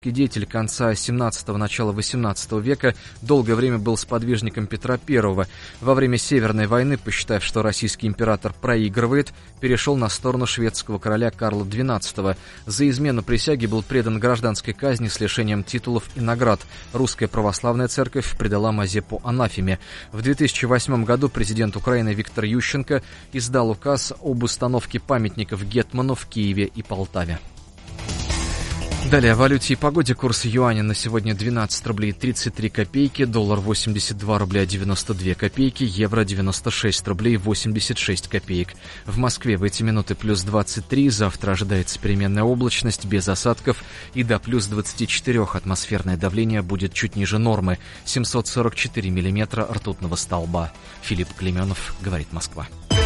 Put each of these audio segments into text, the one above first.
Деятель конца 17-го, начала 18 века, долгое время был сподвижником Петра I. Во время Северной войны, посчитав, что российский император проигрывает, перешел на сторону шведского короля Карла XII. За измену присяге был предан гражданской казни с лишением титулов и наград. Русская православная церковь предала Мазепу анафеме. В 2008 году президент Украины Виктор Ющенко издал указ об установке памятников гетману в Киеве и Полтаве. Далее о валюте и погоде. Курс юаня на сегодня 12 рублей 33 копейки, доллар 82 рубля 92 копейки, евро 96 рублей 86 копеек. В Москве в эти минуты плюс 23, завтра ожидается переменная облачность без осадков и до плюс 24. Атмосферное давление будет чуть ниже нормы, 744 миллиметра ртутного столба. Филипп Клеменов, говорит Москва.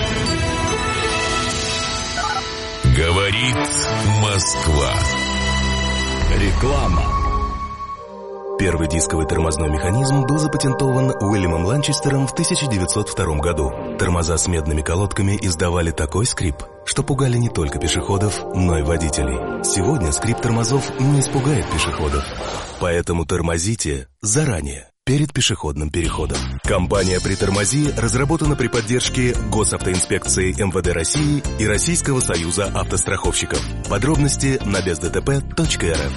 Говорит Москва. Реклама. Первый дисковый тормозной механизм был запатентован Уильямом Ланчестером в 1902 году. Тормоза с медными колодками издавали такой скрип, что пугали не только пешеходов, но и водителей. Сегодня скрип тормозов не испугает пешеходов. Поэтому тормозите заранее, перед пешеходным переходом. Компания «Притормози» разработана при поддержке Госавтоинспекции МВД России и Российского союза автостраховщиков. Подробности на бездтп.рф.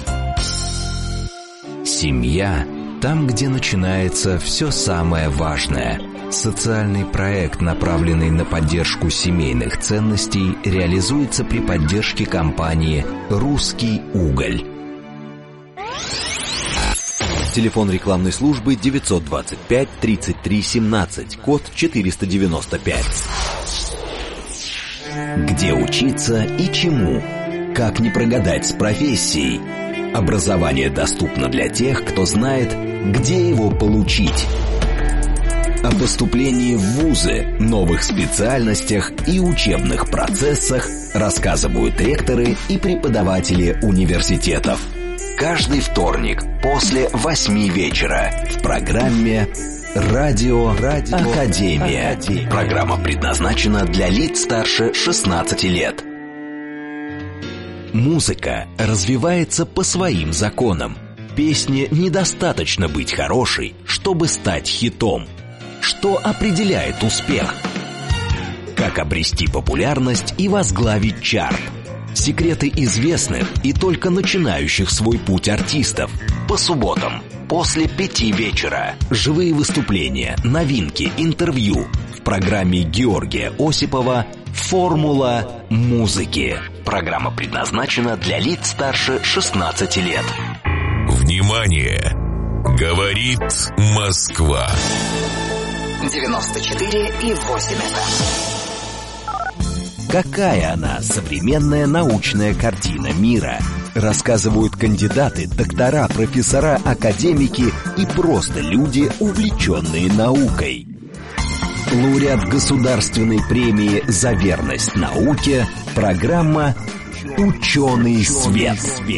Семья – там, где начинается все самое важное. Социальный проект, направленный на поддержку семейных ценностей, реализуется при поддержке компании «Русский уголь». Телефон рекламной службы 925-33-17, код 495. Где учиться и чему? Как не прогадать с профессией? Образование доступно для тех, кто знает, где его получить. О поступлении в вузы, новых специальностях и учебных процессах рассказывают ректоры и преподаватели университетов. Каждый вторник после 8 вечера в программе «Радио Академия». Программа предназначена для лиц старше 16 лет. Музыка развивается по своим законам. Песне недостаточно быть хорошей, чтобы стать хитом. Что определяет успех? Как обрести популярность и возглавить чарт? Секреты известных и только начинающих свой путь артистов. По субботам после 5 вечера. Живые выступления, новинки, интервью. В программе Георгия Осипова «Формула музыки». Программа предназначена для лиц старше 16 лет. Внимание! Говорит Москва. 94,8 FM. Какая она, современная научная картина мира? Рассказывают кандидаты, доктора, профессора, академики и просто люди, увлеченные наукой. Лауреат государственной премии «За верность науке», программа «Ученый свет».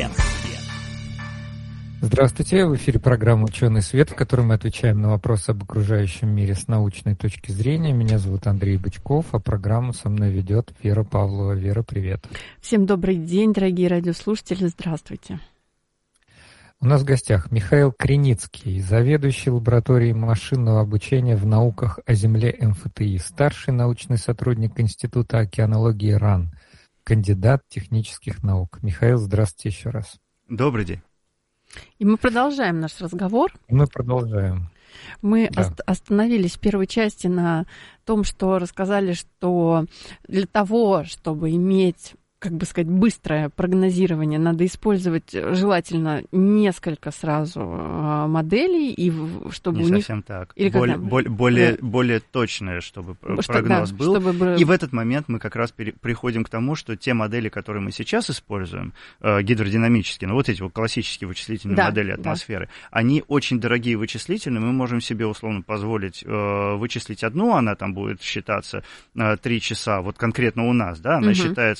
Здравствуйте, в эфире программа «Ученый свет», в которой мы отвечаем на вопросы об окружающем мире с научной точки зрения. Меня зовут Андрей Бычков, а программу со мной ведет Вера Павлова. Вера, привет. Всем добрый день, дорогие радиослушатели, здравствуйте. У нас в гостях Михаил Криницкий, заведующий лабораторией машинного обучения в науках о Земле МФТИ, старший научный сотрудник Института океанологии РАН, кандидат технических наук. Михаил, здравствуйте еще раз. Добрый день. И мы продолжаем наш разговор. Мы продолжаем. Мы остановились в первой части на том, что рассказали, что для того, чтобы иметь, как бы сказать, быстрое прогнозирование, надо использовать желательно несколько сразу моделей, и чтобы не у них... совсем так. Более точное, чтобы прогноз был. И в этот момент мы как раз приходим к тому, что те модели, которые мы сейчас используем, гидродинамические, ну вот эти вот классические вычислительные модели атмосферы, они очень дорогие вычислительные, мы можем себе условно позволить вычислить одну, она там будет считаться 3 часа, вот конкретно у нас, да, она считается вот на всю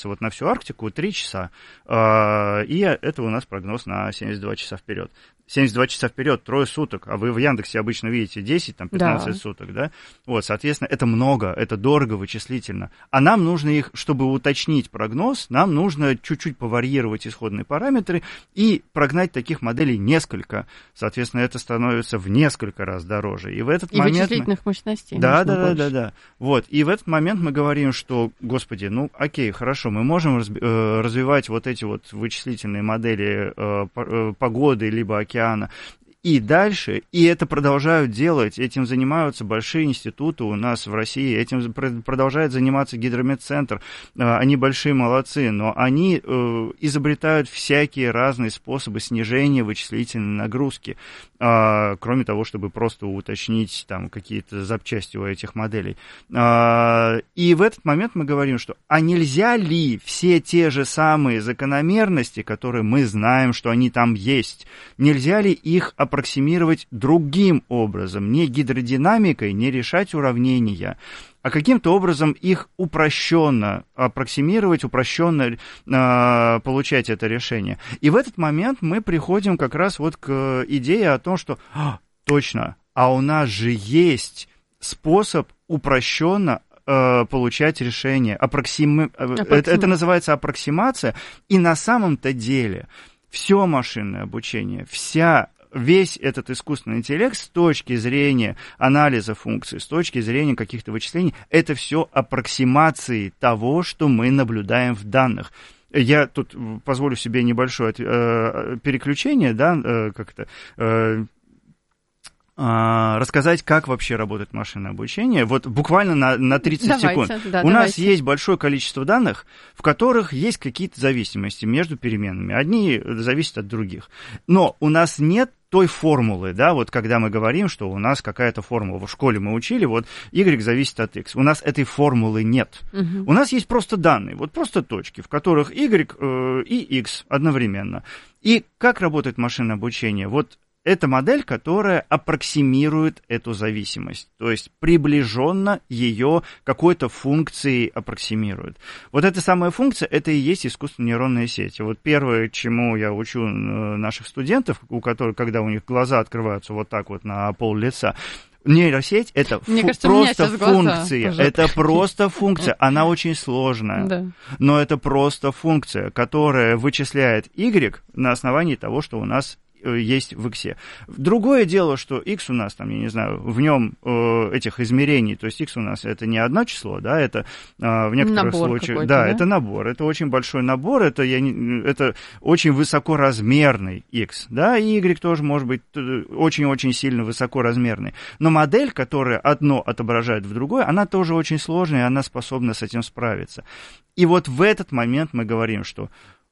Арктику 3 часа. И это у нас прогноз на 72 часа вперед. 72 часа вперед, 3 суток, а вы в Яндексе обычно видите 10, там, 15 суток, да? Вот, соответственно, это много, это дорого вычислительно. А нам нужно их, чтобы уточнить прогноз, нам нужно чуть-чуть поварьировать исходные параметры и прогнать таких моделей несколько. Соответственно, это становится в несколько раз дороже. И в этот момент... вычислительных мощностей. Да. Вот, и в этот момент мы говорим, что, господи, ну, окей, хорошо, мы можем развивать вот эти вот вычислительные модели погоды либо океана, и дальше, и это продолжают делать, этим занимаются большие институты у нас в России, этим продолжает заниматься Гидрометцентр, они большие молодцы, но они изобретают всякие разные способы снижения вычислительной нагрузки, кроме того, чтобы просто уточнить там какие-то запчасти у этих моделей. И в этот момент мы говорим, что а нельзя ли все те же самые закономерности, которые мы знаем, что они там есть, нельзя ли их аппроксимировать другим образом, не гидродинамикой, не решать уравнения, а каким-то образом их упрощенно аппроксимировать, упрощенно получать это решение. И в этот момент мы приходим как раз вот к идее о том, что точно, а у нас же есть способ упрощенно получать решение. Это называется аппроксимация, и на самом-то деле все машинное обучение, весь этот искусственный интеллект с точки зрения анализа функций, с точки зрения каких-то вычислений, это все аппроксимации того, что мы наблюдаем в данных. Я тут позволю себе небольшое переключение, да, рассказать, как вообще работает машинное обучение. Вот буквально на 30 секунд. У нас есть большое количество данных, в которых есть какие-то зависимости между переменными. Одни зависят от других. Но у нас нет той формулы, да, вот когда мы говорим, что у нас какая-то формула, в школе мы учили, вот y зависит от x. У нас этой формулы нет. У нас есть просто данные, вот просто точки, в которых y и x одновременно. И как работает машинное обучение? Вот это модель, которая аппроксимирует эту зависимость, то есть приближенно ее какой-то функцией аппроксимирует. Вот эта самая функция, это и есть искусственные нейронные сети. Вот первое, чему я учу наших студентов, у которых, когда у них глаза открываются вот так вот на пол лица, нейросеть — это просто функция, это просто функция, она очень сложная, но это просто функция, которая вычисляет y на основании того, что у нас есть в X. Другое дело, что X у нас, там, я не знаю, в нем этих измерений, то есть X у нас это не одно число, да, это в некоторых случаях, да, это набор, это очень большой набор, это очень высокоразмерный X, да, и Y тоже может быть очень-очень сильно высокоразмерный. Но модель, которая одно отображает в другое, она тоже очень сложная, и она способна с этим справиться. И вот в этот момент мы говорим, что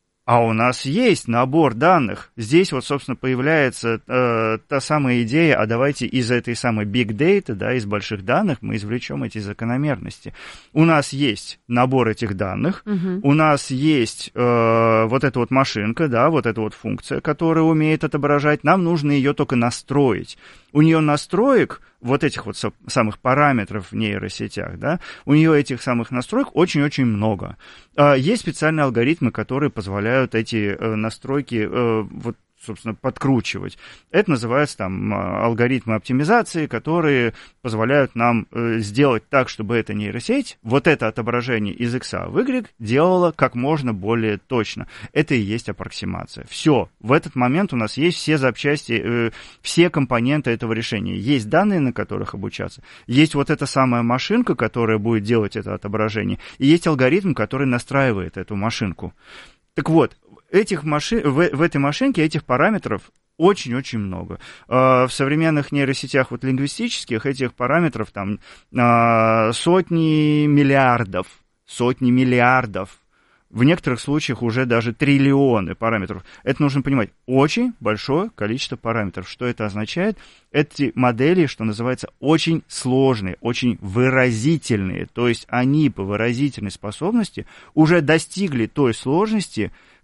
а у нас есть набор данных. Здесь вот, собственно, появляется та самая идея, а давайте из этой самой big data, да, из больших данных мы извлечем эти закономерности. У нас есть набор этих данных, у нас есть вот эта вот машинка, да, вот эта вот функция, которая умеет отображать, нам нужно ее только настроить. У нее настроек, вот этих вот самых параметров в нейросетях, да, у нее этих самых настроек очень-очень много. Есть специальные алгоритмы, которые позволяют эти настройки вот, собственно, подкручивать. Это называется там алгоритмы оптимизации, которые позволяют нам сделать так, чтобы эта нейросеть, вот это отображение из X в Y делала как можно более точно. Это и есть аппроксимация. Все. В этот момент у нас есть все запчасти, все компоненты этого решения. Есть данные, на которых обучаться. Есть вот эта самая машинка, которая будет делать это отображение. И есть алгоритм, который настраивает эту машинку. Так вот, в этой машинке этих параметров очень-очень много. В современных нейросетях вот, лингвистических этих параметров там сотни миллиардов. В некоторых случаях уже даже триллионы параметров. Это нужно понимать. Очень большое количество параметров. Что это означает? Эти модели, что называется, очень сложные, очень выразительные. То есть они по выразительной способности уже достигли той сложности,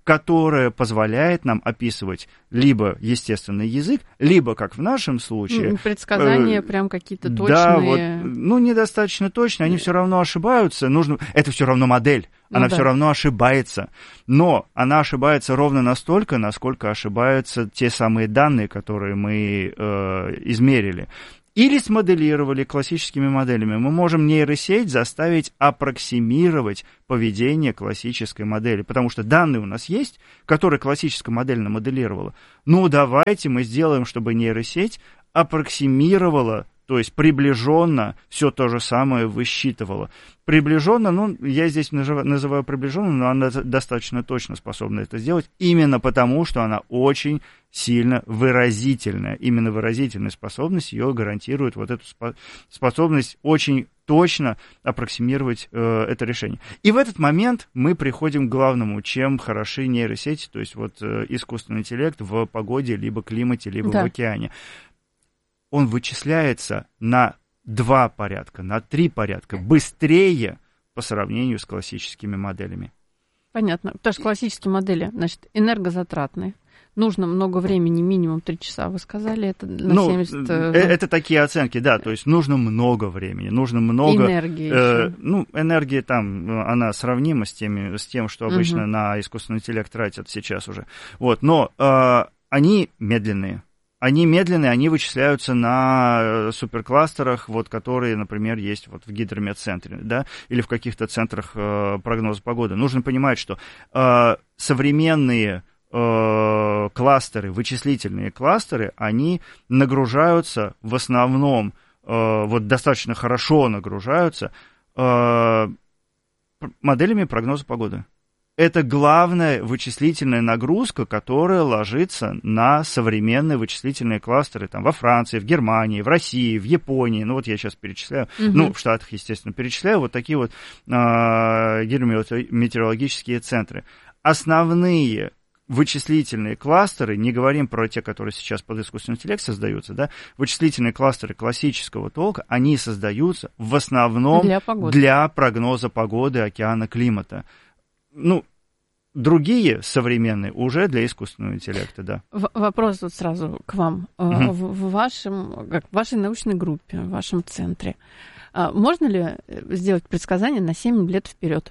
которая позволяет нам описывать либо естественный язык, либо, как в нашем случае... Предсказания прям какие-то точные. Да, вот, недостаточно точные, они все равно ошибаются. Это все равно модель, она все равно ошибается. Но она ошибается ровно настолько, насколько ошибаются те самые данные, которые мы измерили. Или смоделировали классическими моделями. Мы можем нейросеть заставить аппроксимировать поведение классической модели, потому что данные у нас есть, которые классическая модель намоделировала. Давайте мы сделаем, чтобы нейросеть аппроксимировала, то есть приближенно все то же самое высчитывала. Приближенно, я здесь называю приближенно, но она достаточно точно способна это сделать, именно потому, что она очень сильно выразительная. Именно выразительная способность ее гарантирует вот эту способность очень точно аппроксимировать это решение. И в этот момент мы приходим к главному, чем хороши нейросети, то есть вот искусственный интеллект в погоде, либо климате, либо в океане. Он вычисляется на 2 порядка, на 3 порядка быстрее по сравнению с классическими моделями. Понятно. Потому что классические модели, значит, энергозатратные. Нужно много времени, минимум 3 часа, вы сказали, это на 70... Это такие оценки, да, то есть нужно много времени, нужно много... Энергии еще. Энергия там, она сравнима с тем, что обычно на искусственный интеллект тратят сейчас уже. Вот, но они медленные. Они вычисляются на суперкластерах, вот, которые, например, есть вот в гидрометцентре, да, или в каких-то центрах прогноза погоды. Нужно понимать, что современные кластеры, вычислительные кластеры, они нагружаются в основном, вот достаточно хорошо нагружаются моделями прогноза погоды. Это главная вычислительная нагрузка, которая ложится на современные вычислительные кластеры там, во Франции, в Германии, в России, в Японии. Вот я сейчас перечисляю. В Штатах, естественно, перечисляю. Вот такие вот гидрометеорологические центры. Основные вычислительные кластеры, не говорим про те, которые сейчас под искусственный интеллект создаются, да, вычислительные кластеры классического толка, они создаются в основном для прогноза погоды, океана, климата. Другие современные уже для искусственного интеллекта, да. Вопрос вот сразу к вам. В вашей научной группе, в вашем центре, можно ли сделать предсказание на 7 лет вперед?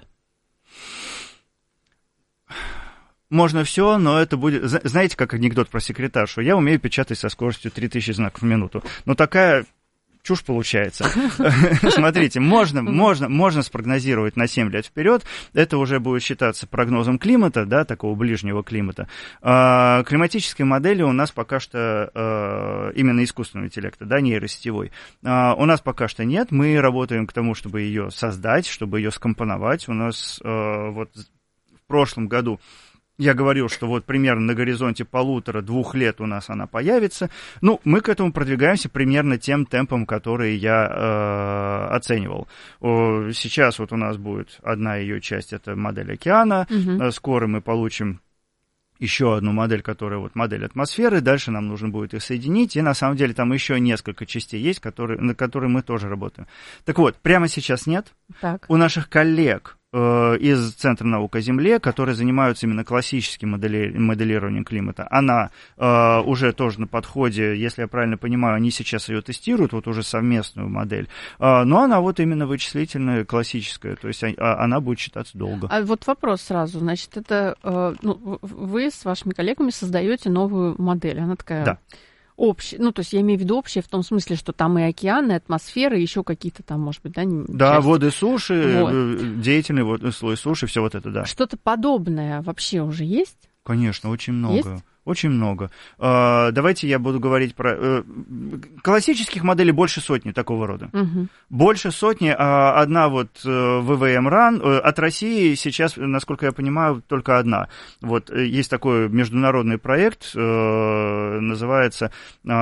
Можно все, но это будет... Знаете, как анекдот про секретаршу? Я умею печатать со скоростью 3000 знаков в минуту. Но такая... чушь получается. Смотрите, можно спрогнозировать на 7 лет вперед. Это уже будет считаться прогнозом климата, да, такого ближнего климата. Климатической модели у нас пока что именно искусственного интеллекта, да, нейросетевой. У нас пока что нет. Мы работаем к тому, чтобы ее создать, чтобы ее скомпоновать. У нас вот в прошлом году я говорил, что вот примерно на горизонте 1,5-2 лет у нас она появится. Мы к этому продвигаемся примерно тем темпом, который я оценивал. Сейчас вот у нас будет одна ее часть, это модель океана. Скоро мы получим еще одну модель, которая вот модель атмосферы. Дальше нам нужно будет их соединить. И на самом деле там еще несколько частей есть, на которые мы тоже работаем. Так вот, прямо сейчас нет. Так. У наших коллег из Центра наук о Земле, которые занимаются именно классическим моделированием климата. Она уже тоже на подходе, если я правильно понимаю, они сейчас ее тестируют, вот уже совместную модель. Но она вот именно вычислительная, классическая, то есть она будет считаться долго. А вот вопрос сразу, значит, это вы с вашими коллегами создаете новую модель, она такая... Да. Общее, то есть я имею в виду общее в том смысле, что там и океаны, и атмосфера, и еще какие-то там, может быть, да, да, части. Воды, суши, деятельный слой суши, все вот это, да. Что-то подобное вообще уже есть? Конечно, очень много. Есть? Очень много. Давайте я буду говорить про... Классических моделей больше сотни такого рода. Больше сотни. Одна вот ВВМ РАН. От России сейчас, насколько я понимаю, только одна. Вот есть такой международный проект, называется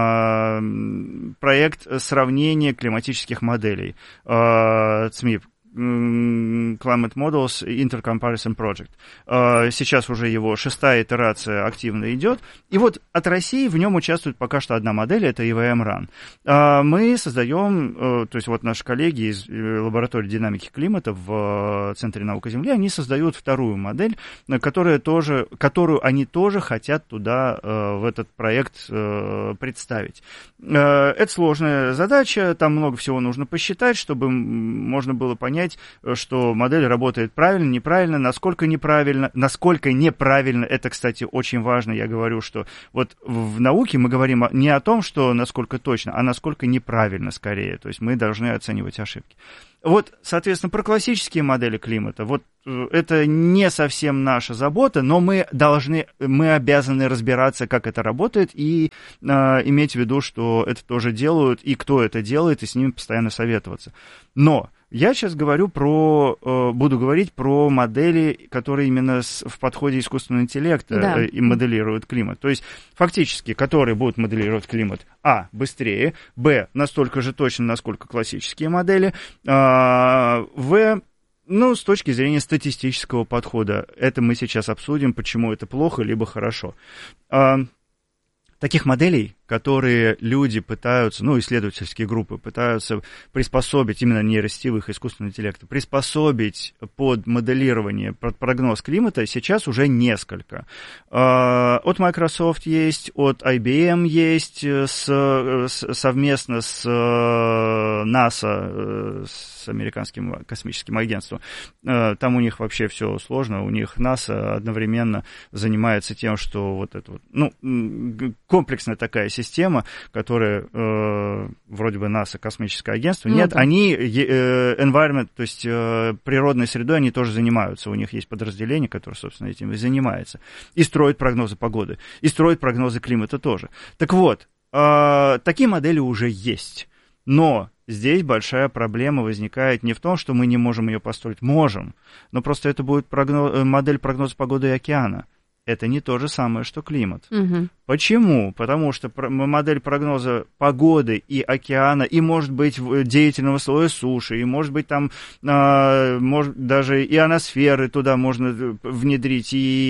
проект сравнения климатических моделей. ЦМИП. Climate Models Intercomparison Project. Сейчас уже его 6-я итерация активно идет. И вот от России в нем участвует пока что одна модель, это EVM-RAN. Мы создаем, то есть вот наши коллеги из лаборатории динамики климата в Центре наук о Земле, они создают вторую модель, которую они тоже хотят туда, в этот проект представить. Это сложная задача, там много всего нужно посчитать, чтобы можно было понять, что модель работает правильно, неправильно, насколько неправильно, это, кстати, очень важно, я говорю, что вот в науке мы говорим не о том, что насколько точно, а насколько неправильно скорее, то есть мы должны оценивать ошибки. Вот, соответственно, про классические модели климата, вот это не совсем наша забота, но мы обязаны разбираться, как это работает, и иметь в виду, что это тоже делают, и кто это делает, и с ними постоянно советоваться. Но я сейчас буду говорить про модели, которые именно в подходе искусственного интеллекта и моделируют климат. То есть, фактически, которые будут моделировать климат, быстрее, настолько же точно, насколько классические модели, с точки зрения статистического подхода. Это мы сейчас обсудим, почему это плохо, либо хорошо. Таких моделей, которые люди пытаются, исследовательские группы пытаются приспособить, именно нейросетевых искусственного интеллекта, приспособить под моделирование, под прогноз климата, сейчас уже несколько. От Microsoft есть, от IBM есть, совместно с NASA, с американским космическим агентством. Там у них вообще все сложно, у них NASA одновременно занимается тем, что вот это комплексная такая система, которая вроде бы НАСА, космическое агентство, они environment, то есть природной средой, они тоже занимаются. У них есть подразделение, которое, собственно, этим и занимается. И строит прогнозы погоды, и строит прогнозы климата тоже. Так вот, такие модели уже есть. Но здесь большая проблема возникает не в том, что мы не можем ее построить. Можем, но просто это будет модель прогноза погоды и океана. Это не то же самое, что климат. Угу. Почему? Потому что модель прогноза погоды и океана, и, может быть, деятельного слоя суши, и, может быть, там даже ионосферы туда можно внедрить,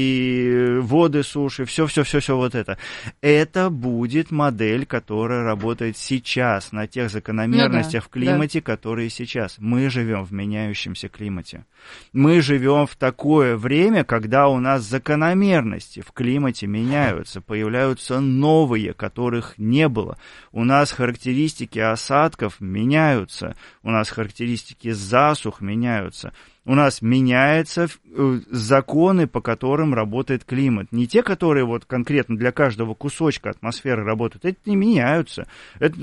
и воды суши, все вот это. Это будет модель, которая работает сейчас на тех закономерностях в климате, которые сейчас. Мы живем в меняющемся климате. Мы живем в такое время, когда у нас закономерности в климате меняются, появляются новые, которых не было. У нас характеристики осадков меняются, у нас характеристики засух меняются. У нас меняются законы, по которым работает климат. Не те, которые вот конкретно для каждого кусочка атмосферы работают, эти не меняются. Это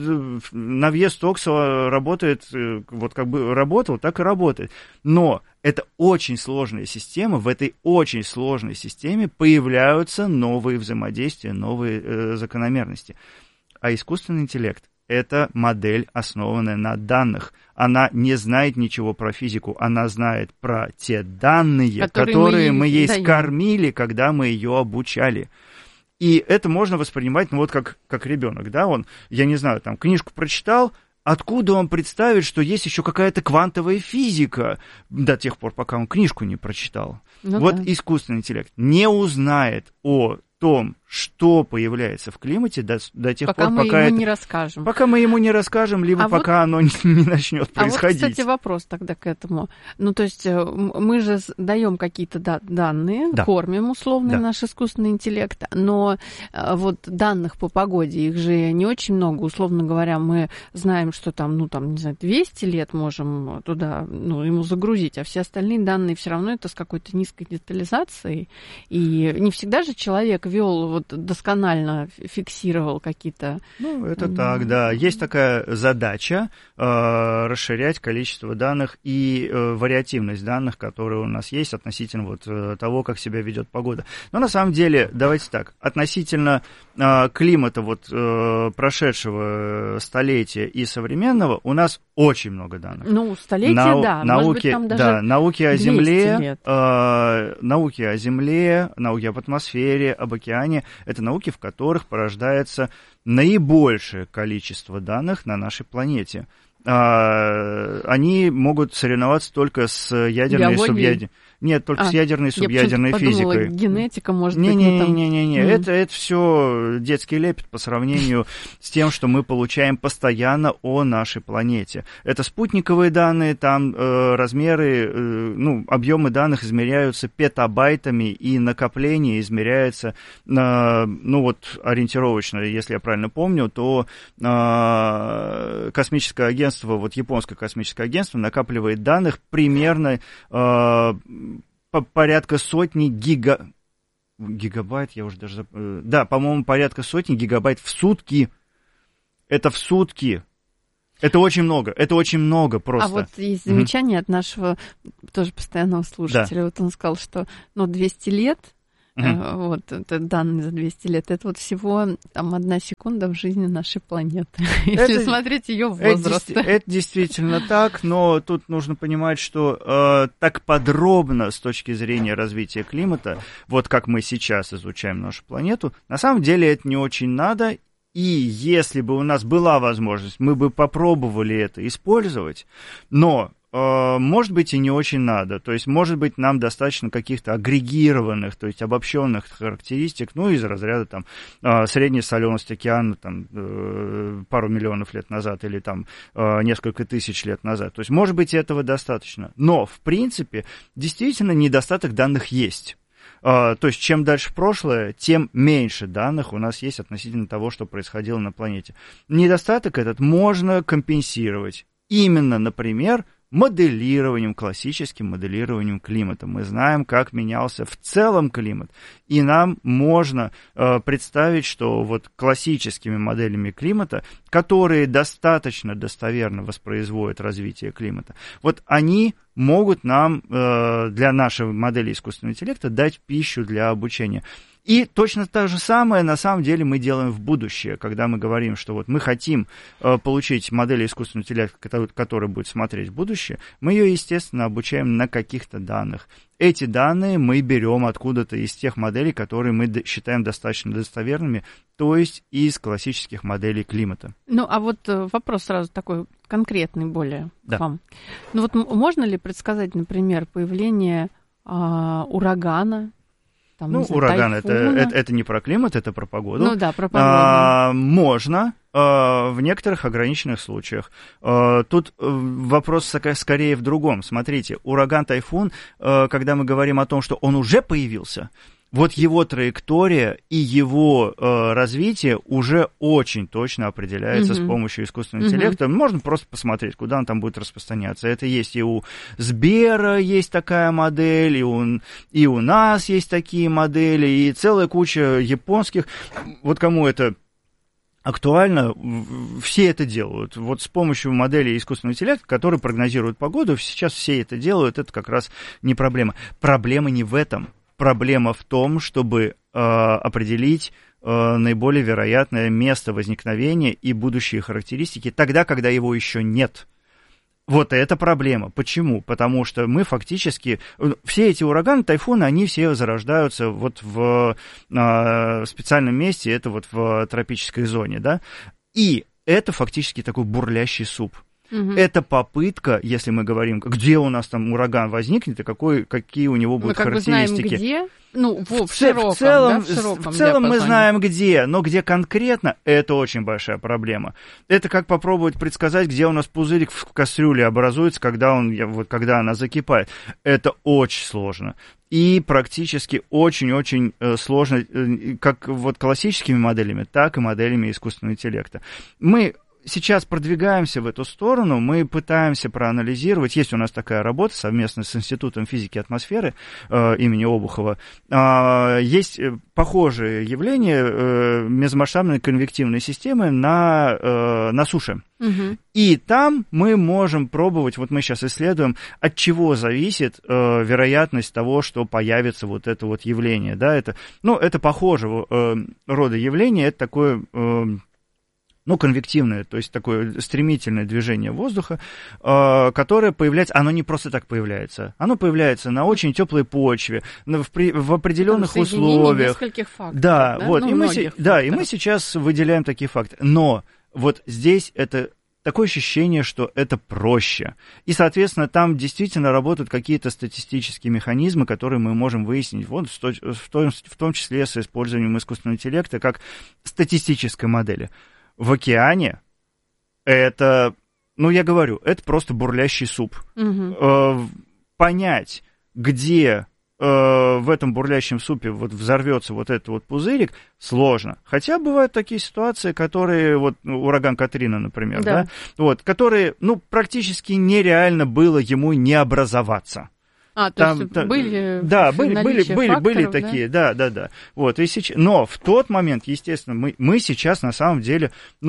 Навье-Стокс работает, вот как бы работал, так и работает. Но это очень сложная система, в этой очень сложной системе появляются новые взаимодействия, новые закономерности. А искусственный интеллект — это модель, основанная на данных. Она не знает ничего про физику, она знает про те данные, которые мы ей скормили, когда мы ее обучали. И это можно воспринимать, как ребенок, да, я не знаю, там, книжку прочитал, откуда он представит, что есть еще какая-то квантовая физика до тех пор, пока он книжку не прочитал. Искусственный интеллект не узнает о том, что появляется в климате до тех пор, пока мы ему не расскажем. Пока мы ему не расскажем, либо пока оно не начнет происходить. Кстати, вопрос тогда к этому. То есть мы же даем какие-то данные, кормим условно наш искусственный интеллект, но вот данных по погоде, их же не очень много. Условно говоря, мы знаем, что там, не знаю, 200 лет можем туда, ему загрузить, а все остальные данные все равно это с какой-то низкой детализацией. И не всегда же человек вел досконально фиксировал какие-то... Это так, да. Есть такая задача расширять количество данных и вариативность данных, которые у нас есть относительно того, как себя ведет погода. Но на самом деле, давайте так, относительно климата прошедшего столетия и современного у нас очень много данных. Столетия, да. Науки, может быть, там даже науки о Земле, лет. науки о Земле, науки об атмосфере, об океане. Это науки, в которых порождается наибольшее количество данных на нашей планете. они могут соревноваться только с ядерной и субъядерной. Нет, только с ядерной и субъядерной физикой. Генетика, может быть, не. Это все детский лепет по сравнению с тем, что мы получаем постоянно о нашей планете. Это спутниковые данные, там размеры, объемы данных измеряются петабайтами, и накопление измеряется, ориентировочно, если я правильно помню, то космическое агентство, японское космическое агентство накапливает данных примерно порядка сотни гигабайт, я уже даже... Да, по-моему, порядка сотни гигабайт в сутки. Это в сутки. Это очень много просто. А вот есть замечание от нашего тоже постоянного слушателя. Да. Вот он сказал, что 200 лет, это данные за 200 лет, это всего 1 секунда в жизни нашей планеты, если смотреть ее возраст. Это действительно так, но тут нужно понимать, что так подробно с точки зрения развития климата, как мы сейчас изучаем нашу планету, на самом деле это не очень надо, и если бы у нас была возможность, мы бы попробовали это использовать, но... может быть, и не очень надо. То есть, может быть, нам достаточно каких-то агрегированных, то есть обобщенных характеристик, из разряда средней солености океана пару миллионов лет назад или несколько тысяч лет назад. То есть, может быть, этого достаточно. Но, в принципе, действительно недостаток данных есть. То есть, чем дальше в прошлое, тем меньше данных у нас есть относительно того, что происходило на планете. Недостаток этот можно компенсировать. Именно, например, классическим моделированием климата. Мы знаем, как менялся в целом климат, и нам можно представить, что классическими моделями климата, которые достаточно достоверно воспроизводят развитие климата, они могут нам для нашей модели искусственного интеллекта дать пищу для обучения. И точно то же самое, на самом деле, мы делаем в будущее, когда мы говорим, что мы хотим получить модель искусственного интеллекта, которая будет смотреть в будущее, мы ее, естественно, обучаем на каких-то данных. Эти данные мы берем откуда-то из тех моделей, которые мы считаем достаточно достоверными, то есть из классических моделей климата. Вопрос сразу такой конкретный более к вам. Можно ли предсказать, например, появление урагана? Ураган это не про климат, это про погоду. Про погоду. Можно в некоторых ограниченных случаях. Тут вопрос скорее в другом. Смотрите, ураган-тайфун, когда мы говорим о том, что он уже появился, его траектория и его развитие уже очень точно определяется с помощью искусственного интеллекта. Можно просто посмотреть, куда он там будет распространяться. Это есть и у Сбера есть такая модель, и у нас есть такие модели, и целая куча японских. Кому это актуально, все это делают. С помощью модели искусственного интеллекта, которые прогнозируют погоду, сейчас все это делают, это как раз не проблема. Проблема не в этом. Проблема в том, чтобы определить наиболее вероятное место возникновения и будущие характеристики тогда, когда его еще нет. Это проблема. Почему? Потому что мы фактически... Все эти ураганы, тайфуны, они все зарождаются в специальном месте, это в тропической зоне, да? И это фактически такой бурлящий суп. Это попытка, если мы говорим, где у нас там ураган возникнет и какие у него будут характеристики. Знаем, где? В целом мы знаем где, но где конкретно, это очень большая проблема. Это как попробовать предсказать, где у нас пузырик в кастрюле образуется, когда она закипает. Это очень сложно. И практически очень-очень сложно, как классическими моделями, так и моделями искусственного интеллекта. Мы сейчас продвигаемся в эту сторону, мы пытаемся проанализировать, есть у нас такая работа совместно с Институтом физики и атмосферы имени Обухова, есть похожие явления межмасштабной конвективной системы на суше. И там мы можем пробовать, мы сейчас исследуем, от чего зависит вероятность того, что появится это явление. Да? Это похожего рода явление, это такое... конвективное, то есть такое стремительное движение воздуха, которое появляется, оно не просто так появляется, оно появляется на очень теплой почве, в определенных условиях. Нескольких факторов, и мы сейчас выделяем такие факты. Но здесь это такое ощущение, что это проще. И, соответственно, там действительно работают какие-то статистические механизмы, которые мы можем выяснить, вот, в том числе с использованием искусственного интеллекта, как статистической модели. В океане это, я говорю, это просто бурлящий суп. Понять, где в этом бурлящем супе вот взорвется вот этот вот пузырик, сложно. Хотя бывают такие ситуации, которые, вот ураган Катрина, например, да? Вот, которые, практически нереально было ему не образоваться. То есть были... Да, были такие, да. Вот, и сейчас, но в тот момент, естественно, мы сейчас на самом деле,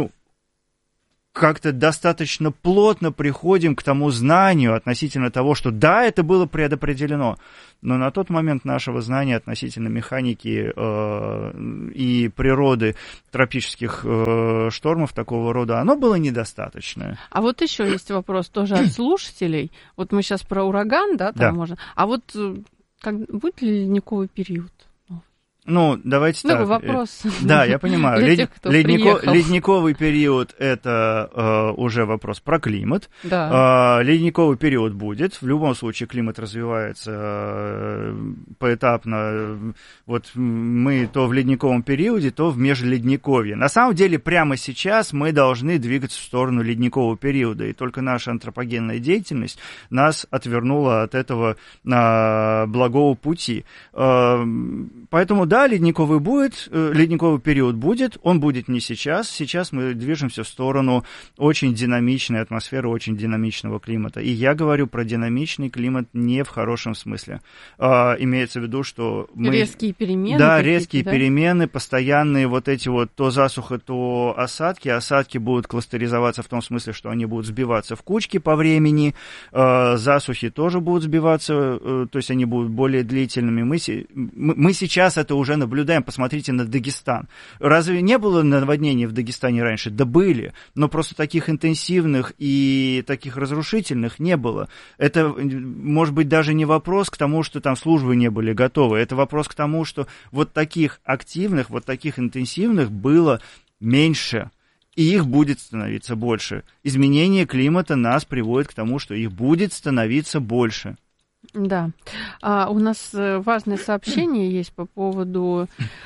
как-то достаточно плотно приходим к тому знанию относительно того, что да, это было предопределено, но на тот момент нашего знания относительно механики и природы тропических штормов такого рода, оно было недостаточное. А вот еще есть вопрос тоже от слушателей. Вот мы сейчас про ураган, да, там можно. А вот будет ли ледниковый период? Давайте так. Вопрос. Да, я понимаю. Ледниковый период – это уже вопрос про климат. Да. Ледниковый период будет. В любом случае климат развивается поэтапно. Вот мы то в ледниковом периоде, то в межледниковье. На самом деле прямо сейчас мы должны двигаться в сторону ледникового периода. И только наша антропогенная деятельность нас отвернула от этого благого пути. Поэтому да, ледниковый период будет, он будет не сейчас. Сейчас мы движемся в сторону очень динамичной атмосферы, очень динамичного климата. И я говорю про динамичный климат не в хорошем смысле. Имеется в виду, что мы... Резкие перемены. Да, резкие перемены, постоянные вот эти вот то засуха, то осадки. Осадки будут кластеризоваться в том смысле, что они будут сбиваться в кучки по времени. Засухи тоже будут сбиваться, то есть они будут более длительными. Мы сейчас это уже наблюдаем, посмотрите на Дагестан. Разве не было наводнений в Дагестане раньше? Да были, но просто таких интенсивных и таких разрушительных не было. Это, может быть, даже не вопрос к тому, что там службы не были готовы, это вопрос к тому, что вот таких активных, вот таких интенсивных было меньше, и их будет становиться больше. Изменение климата нас приводит к тому, что их будет становиться больше. Да. У нас важное сообщение есть по поводу...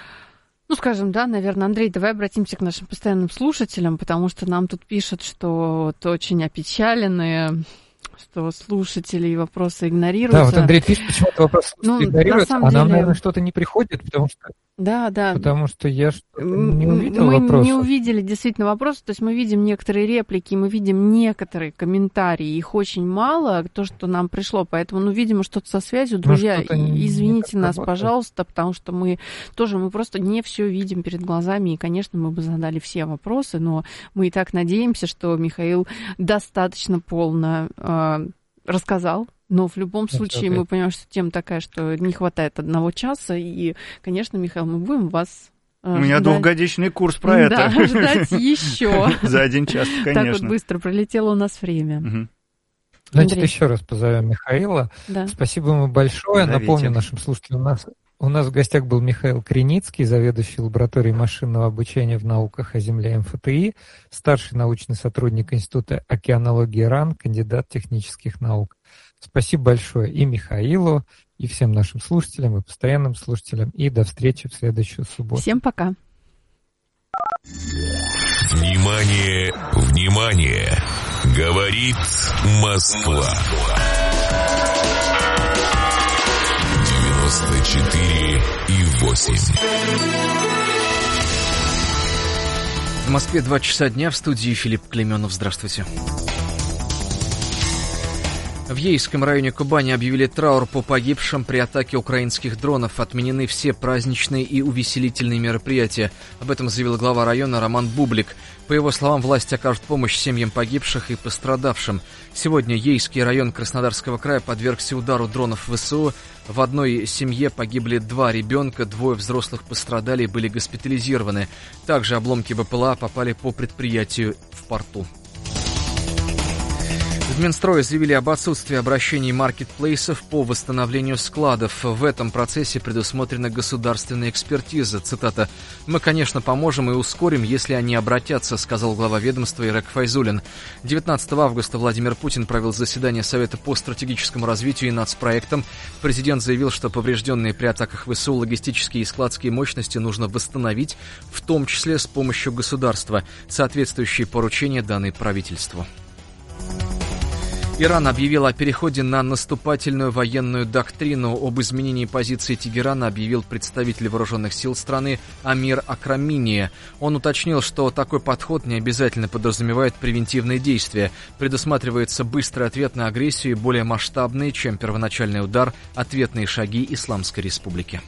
скажем, да, наверное, Андрей, давай обратимся к нашим постоянным слушателям, потому что нам тут пишут, что вот очень опечаленные, что слушатели и вопросы игнорируются. Да, вот Андрей пишет, почему-то вопрос игнорируется, а нам, наверное, что-то не приходит, потому что... Да. Потому что я не увидел вопросов. Мы не увидели действительно вопросов, то есть мы видим некоторые реплики, мы видим некоторые комментарии, их очень мало, то, что нам пришло, поэтому, видимо, что-то со связью, друзья, извините нас, пожалуйста, потому что мы просто не все видим перед глазами, и, конечно, мы бы задали все вопросы, но мы и так надеемся, что Михаил достаточно полно рассказал. Но в любом случае мы понимаем, что тема такая, что не хватает 1 часа. И, конечно, Михаил, мы будем вас У меня двухгодичный курс про это. Да, ждать еще. За 1 час, конечно. Так вот быстро пролетело у нас время. Значит, еще раз позовем Михаила. Спасибо ему большое. Напомню нашим слушателям, у нас в гостях был Михаил Криницкий, заведующий лабораторией машинного обучения в науках о Земле МФТИ, старший научный сотрудник Института океанологии РАН, кандидат технических наук. Спасибо большое и Михаилу, и всем нашим слушателям, и постоянным слушателям. И до встречи в следующую субботу. Всем пока. Внимание, внимание! Говорит Москва. 94,8. В Москве 2 часа дня, в студии Филипп Клеменов. Здравствуйте. В Ейском районе Кубани объявили траур по погибшим при атаке украинских дронов. Отменены все праздничные и увеселительные мероприятия. Об этом заявил глава района Роман Бублик. По его словам, власти окажут помощь семьям погибших и пострадавшим. Сегодня Ейский район Краснодарского края подвергся удару дронов ВСУ. В одной семье погибли 2 ребенка, 2 взрослых пострадали и были госпитализированы. Также обломки БПЛА попали по предприятию в порту. В Минстрое заявили об отсутствии обращений маркетплейсов по восстановлению складов. В этом процессе предусмотрена государственная экспертиза. Цитата: «Мы, конечно, поможем и ускорим, если они обратятся», сказал глава ведомства Ирек Файзуллин. 19 августа Владимир Путин провел заседание Совета по стратегическому развитию и нацпроектам. Президент заявил, что поврежденные при атаках ВСУ логистические и складские мощности нужно восстановить, в том числе с помощью государства. Соответствующие поручения даны правительству. Иран объявил о переходе на наступательную военную доктрину. Об изменении позиции Тегерана объявил представитель вооруженных сил страны Амир Акрамини. Он уточнил, что такой подход не обязательно подразумевает превентивные действия. Предусматривается быстрый ответ на агрессию и более масштабные, чем первоначальный удар, ответные шаги Исламской Республики.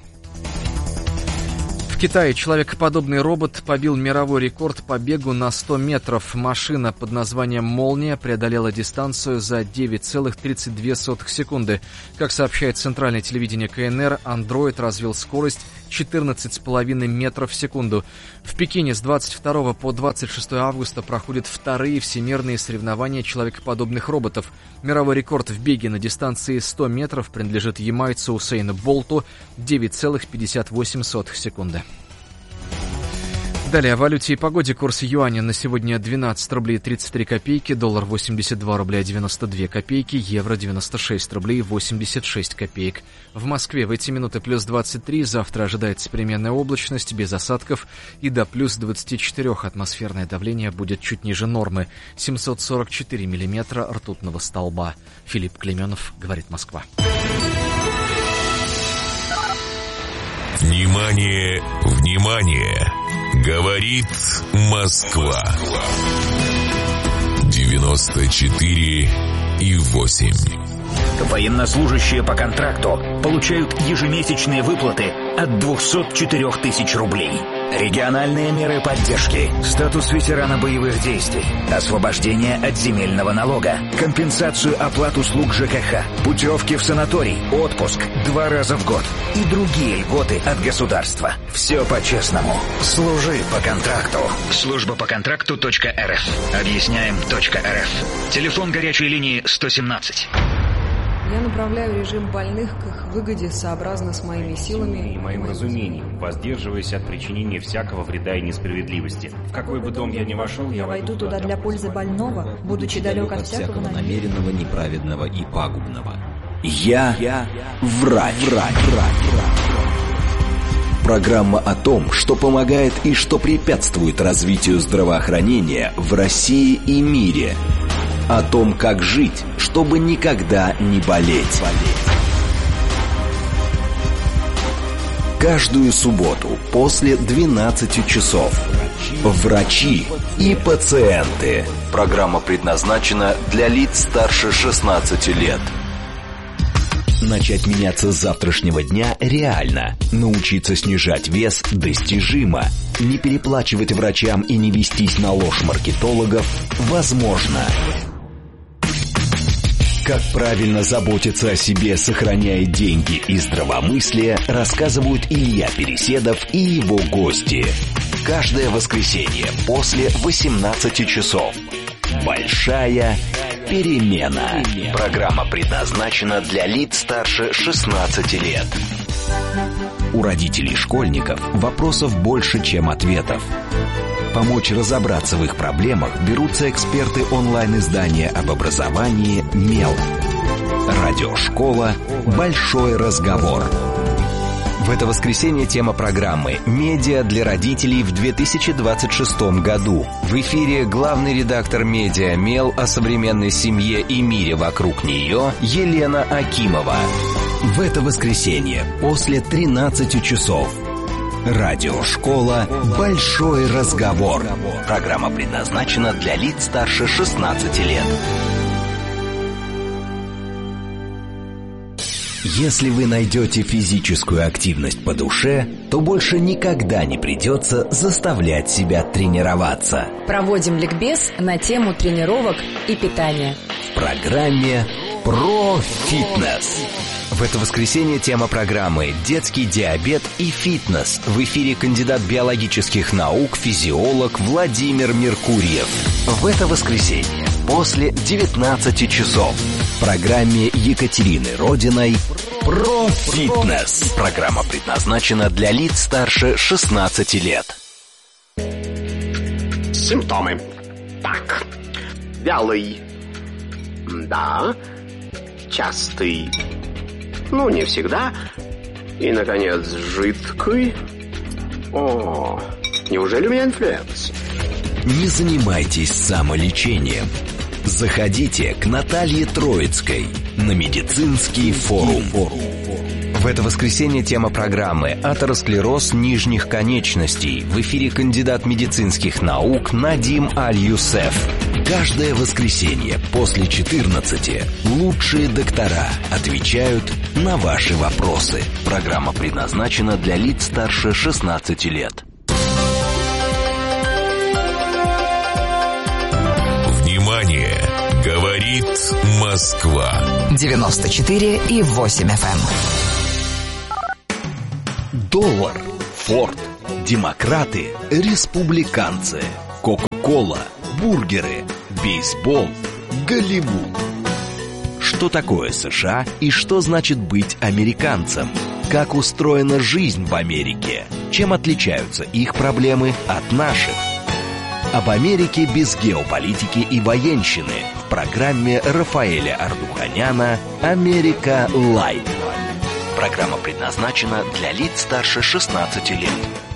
В Китае человекоподобный робот побил мировой рекорд по бегу на 100 метров. Машина под названием «Молния» преодолела дистанцию за 9,32 секунды. Как сообщает центральное телевидение КНР, андроид развил скорость 14,5 метров в секунду. В Пекине с 22 по 26 августа проходят вторые всемирные соревнования человекоподобных роботов. Мировой рекорд в беге на дистанции 100 метров принадлежит ямайцу Усейну Болту — 9,58 секунды. Далее о валюте и погоде. Курс юаня на сегодня 12 рублей 33 копейки, доллар 82 рубля 92 копейки, евро 96 рублей 86 копеек. В Москве в эти минуты плюс 23, завтра ожидается переменная облачность, без осадков, и до плюс 24 атмосферное давление будет чуть ниже нормы, 744 миллиметра ртутного столба. Филипп Клеменов, говорит Москва. Внимание, внимание! Говорит Москва. 94,8. Военнослужащие по контракту получают ежемесячные выплаты от 204 тысяч рублей. Региональные меры поддержки, статус ветерана боевых действий, освобождение от земельного налога, компенсацию оплат услуг ЖКХ, путевки в санаторий, отпуск 2 раза в год и другие льготы от государства. Все по-честному. Служи по контракту. Служба по контракту.рф. Объясняем.рф. Телефон горячей линии 117. Я направляю режим больных к их выгоде сообразно с моими силами и моим разумением, воздерживаясь от причинения всякого вреда и несправедливости. В какой бы дом я ни вошел, я войду туда для пользы больного, будучи далек от всякого намеренного, неправедного и пагубного. Я врач. Программа о том, что помогает и что препятствует развитию здравоохранения в России и мире. О том, как жить, чтобы никогда не болеть. Каждую субботу после 12 часов. Врачи и пациенты. Программа предназначена для лиц старше 16 лет. Начать меняться с завтрашнего дня реально. Научиться снижать вес достижимо. Не переплачивать врачам и не вестись на ложь маркетологов возможно. Как правильно заботиться о себе, сохраняя деньги и здравомыслие, рассказывают Илья Переседов и его гости. Каждое воскресенье после 18 часов. Большая перемена. Программа предназначена для лиц старше 16 лет. У родителей школьников вопросов больше, чем ответов. Помочь разобраться в их проблемах берутся эксперты онлайн-издания об образовании «МЕЛ». Радиошкола «Большой разговор». В это воскресенье тема программы «Медиа для родителей в 2026 году». В эфире главный редактор медиа «МЕЛ» о современной семье и мире вокруг нее Елена Акимова. В это воскресенье после 13 часов. Радиошкола «Большой разговор». Программа предназначена для лиц старше 16 лет. Если вы найдете физическую активность по душе, то больше никогда не придется заставлять себя тренироваться. Проводим ликбез на тему тренировок и питания. В программе «Про фитнес». В это воскресенье тема программы «Детский диабет и фитнес». В эфире кандидат биологических наук, физиолог Владимир Меркурьев. В это воскресенье после 19 часов. В программе Екатерины Родиной «Про фитнес». Программа предназначена для лиц старше 16 лет. Симптомы. Так. Вялый. Да. Частый. Ну, не всегда. И, наконец, жидкий. О, неужели у меня инфлюенс? Не занимайтесь самолечением. Заходите к Наталье Троицкой на медицинский форум. В это воскресенье тема программы «Атеросклероз нижних конечностей». В эфире кандидат медицинских наук Надим Аль-Юсеф. Каждое воскресенье после 14 лучшие доктора отвечают на ваши вопросы. Программа предназначена для лиц старше 16 лет. Внимание! Говорит Москва. 94,8 FM. Доллар, Форд, демократы, республиканцы, Кока-кола, бургеры, бейсбол, Голливуд. Что такое США и что значит быть американцем? Как устроена жизнь в Америке? Чем отличаются их проблемы от наших? Об Америке без геополитики и военщины в программе Рафаэля Ардуханяна «Америка Лайт». Программа предназначена для лиц старше 16 лет.